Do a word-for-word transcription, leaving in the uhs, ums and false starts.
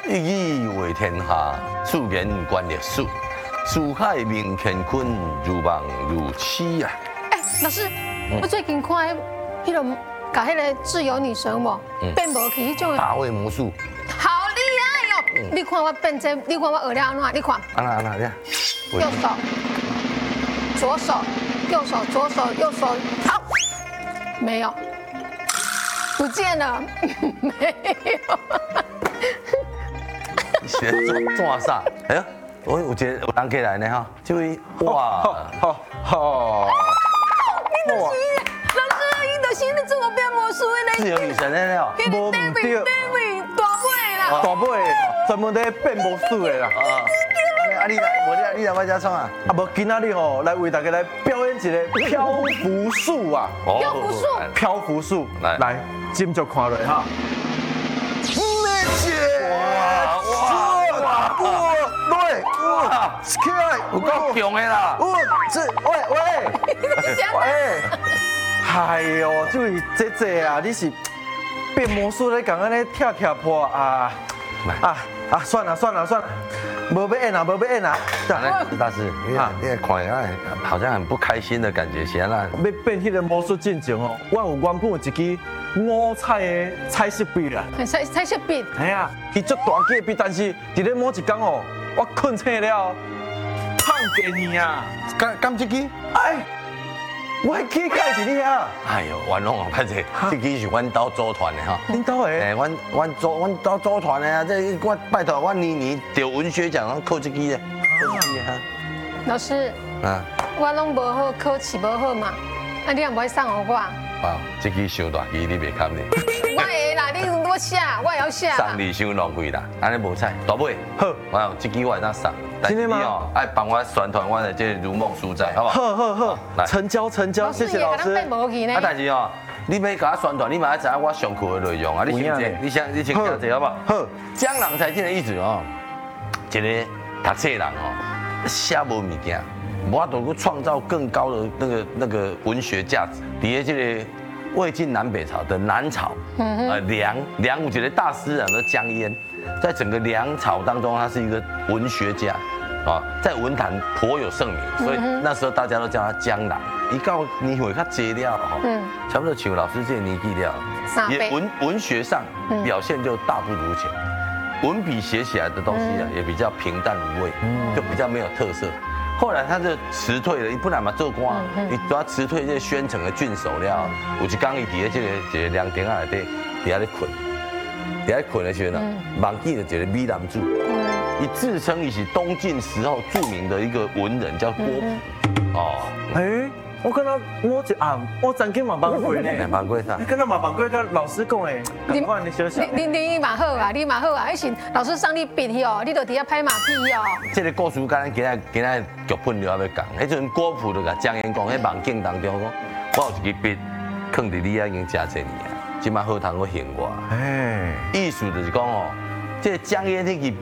一语为天下，素言观历史，四海明乾坤，如梦如痴啊！ 哎，老师，我最近看迄迄种甲迄个自由女神无变无去迄种的， 大卫魔术， 好厉害哟！你看我变这，你看我学了安怎？你看， 安那安那呀？ 右手，左手，右手，左手，右手，好，没有，不见了，没有。 学做做啥？哎呀，我有一个有人过来呢哈，这位哇， 好好， 你就是老师，你就是那做变魔术的自由女神的了， 那个 David David 大尾啦， 大尾专门在变魔术的啦。 啊，啊你来，我你你来我家创啊？ 啊，无今仔日吼来为大家来表演一个漂浮术啊！ 漂浮术， 漂浮术， 来来，斟酌看落哈。哇哇对哇，起来， 有够强的啦！ 哇，这喂喂喂，哎呦，这位姐姐啊，你是变魔术咧，讲安尼跳跳破啊啊啊！算了算了算了，无要演啊，无要演啊。 来，大师，你看你看起来好像很不开心的感觉，是安那？ 要变迄个魔术进前哦，我有原本有一支五彩的彩色笔啦。 彩彩色笔。 哎呀，伊足大支笔，但是伫咧某一天哦，我困醒了，胖给你啊！ 干干这支？ 哎，我还起开是你啊！ 哎呦，冤枉啊！歹势，这支是阮兜组团的哈。 恁兜诶？ 哎，阮阮组阮兜组团的啊，这我拜托，我年年得文学奖，我靠这支啊，靠这支哈。 老师， 啊， 我拢无好，考试无好嘛，啊，你也不会送互我。 啊，这支伤大支，你袂堪呢。 我会啦，你我写，我也要写啦。 送你伤浪费啦，安尼无采，大尾。 好， 我这支我会当送。 真的吗？ 哦，爱帮我宣传我的这如梦书斋，好不好？ 好好好， 来成交成交，谢谢老师。 啊，但是哦，你要甲我宣传，你嘛要知影我上课的内容啊。你先坐，你先你先听者好不好？ 好， 江郎才尽的意思哦，一个读册人哦，写无物件，我都去创造更高的那个那个文学价值。伫个这个魏晋南北朝的南朝，呃梁梁有一个大诗人叫江淹，在整个梁朝当中，他是一个文学家。啊，在文坛颇有盛名，所以那时候大家都叫他江郎。一到年岁较济了，嗯，差不多像老师这个年纪了，也文文学上表现就大不如前，文笔写起来的东西啊也比较平淡无味，就比较没有特色。后来他就辞退了，不然嘛做官，你主要辞退这些宣城的郡守了，有一天伊伫咧这个一个凉亭啊内底，伫遐咧困，伫遐困的时候呢，忘记了一个美男子。以自称伊是东晋时候著名的一个文人，叫郭璞。哦， 哎，我看到我一暗，我曾经嘛放过呢。 放过啥？ 你看到嘛放过，甲老师讲诶，赶快你小小。 你你你嘛好啊，你嘛好啊，迄时老师送你笔去哦，你就伫遐拍马屁哦。 这个故事刚才今仔今仔剧本了要讲，迄阵郭璞就甲江淹讲，迄梦境当中讲，我有一支笔，放伫你遐已经真侪年啊，即马好通我还我。哎，意思就是讲哦，这江淹那支。